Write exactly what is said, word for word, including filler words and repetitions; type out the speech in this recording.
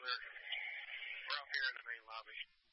we're, we're up here in the main lobby.